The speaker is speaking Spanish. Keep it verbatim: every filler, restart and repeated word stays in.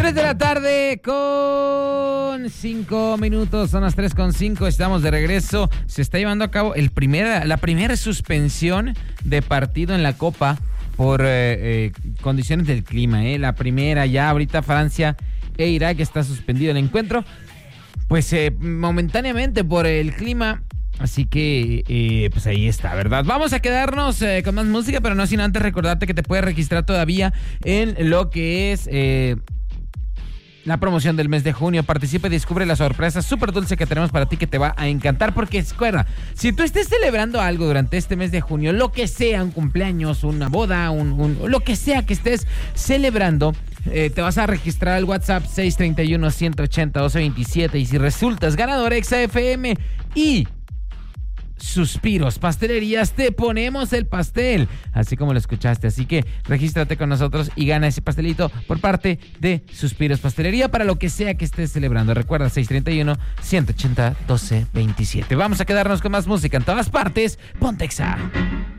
tres de la tarde con cinco minutos, son las tres con cinco, estamos de regreso. Se está llevando a cabo el primera, la primera suspensión de partido en la Copa por eh, eh, condiciones del clima. Eh. La primera, ya ahorita Francia e Irak está suspendido el encuentro, pues eh, momentáneamente por el clima. Así que, eh, pues ahí está, ¿verdad? Vamos a quedarnos eh, con más música, pero no sin antes recordarte que te puedes registrar todavía en lo que es eh, la promoción del mes de junio. Participa y descubre la sorpresa súper dulce que tenemos para ti, que te va a encantar. Porque, recuerda, si tú estés celebrando algo durante este mes de junio, lo que sea, un cumpleaños, una boda, un, un, lo que sea que estés celebrando, Eh, te vas a registrar al WhatsApp seis tres uno, uno ocho cero, uno dos dos siete, y si resultas ganador Exa F M y Suspiros Pastelerías, te ponemos el pastel, así como lo escuchaste. Así que regístrate con nosotros y gana ese pastelito por parte de Suspiros Pastelería para lo que sea que estés celebrando. Recuerda, seis tres uno, uno ocho cero, uno dos dos siete. Vamos a quedarnos con más música en todas partes. Ponte Exa.